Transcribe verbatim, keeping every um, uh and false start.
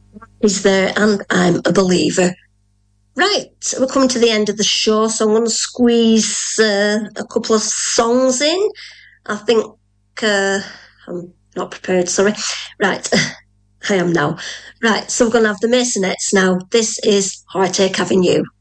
He's there, and I'm a believer. Right, we're coming to the end of the show, so I'm going to squeeze uh, a couple of songs in. I think uh, I'm not prepared, sorry. Right, I am now. Right, so we're going to have the Masonettes now. This is Heartache Having You.